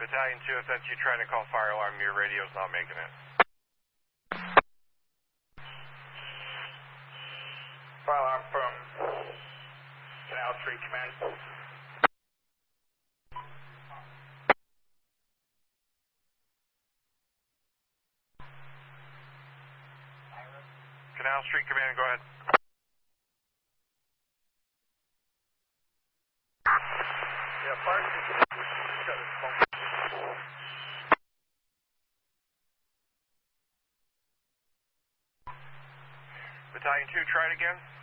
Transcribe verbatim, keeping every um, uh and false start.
Battalion two, if that's you trying to call fire alarm, your radio's not making it. Fire alarm from Canal Street Command. Canal Street Command, go ahead. Yeah, fire station. Shut his phone. Battalion two, try it again.